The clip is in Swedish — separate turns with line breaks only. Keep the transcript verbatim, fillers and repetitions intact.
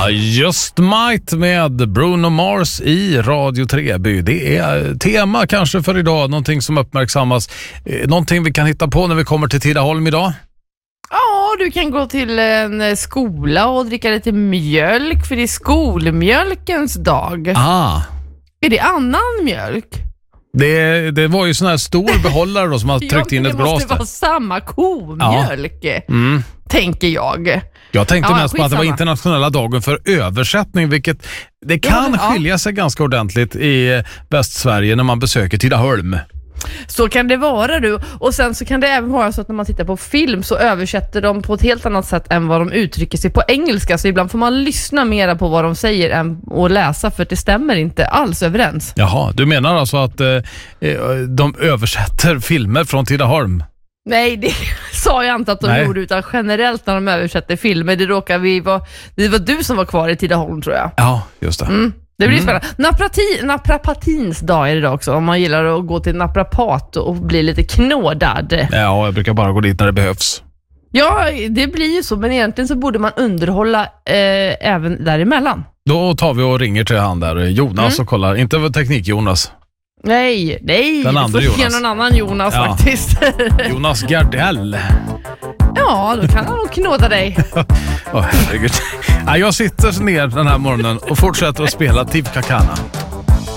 Ja, just Might med Bruno Mars i Radio Treby. Det är tema kanske för idag, någonting som uppmärksammas. Någonting vi kan hitta på när vi kommer till Tidaholm idag.
Ja, du kan gå till en skola och dricka lite mjölk, för det är skolmjölkens dag.
Ah.
Är det annan mjölk?
Det, det var ju sån här stor behållare då, som har tryckt in ett glas.
Det måste vara samma komjölk, ja. mm. tänker jag.
Jag tänkte
ja,
mest på att det var internationella dagen för översättning, vilket det kan ja, ja. skilja sig ganska ordentligt i Västsverige när man besöker Tidaholm.
Så kan det vara, du. Och sen så kan det även vara så att när man tittar på film så översätter de på ett helt annat sätt än vad de uttrycker sig på engelska. Så ibland får man lyssna mera på vad de säger än att läsa, för det stämmer inte alls överens.
Jaha, du menar alltså att eh, de översätter filmer från Tidaholm?
Nej, det sa jag inte att de Nej. gjorde, utan generellt när de översätter filmer. Det råkar vi vara, det var du som var kvar i Tidaholm, tror jag.
Ja, just det.
Mm. Det blir
mm.
spännande. Naprati, naprapatins dag är det idag också. Om man gillar att gå till naprapat och bli lite knådad.
Ja, jag brukar bara gå dit när det behövs.
Ja, det blir ju så. Men egentligen så borde man underhålla eh, även däremellan.
Då tar vi och ringer till han där, Jonas, mm. och kollar. Inte över teknik-Jonas.
Nej, nej.
Den andra Jonas.
Någon annan Jonas ja. faktiskt.
Jonas Gardell.
Ja, då kan han nog knåda dig.
Åh, herregud. Jag sitter ner den här morgonen och fortsätter att spela Tiv Kakana.